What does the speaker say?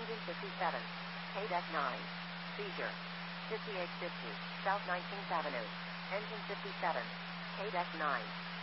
Engine 57. KDEC 9. Seizure. 5850 South 19th Avenue. Engine 57. KDEC 9.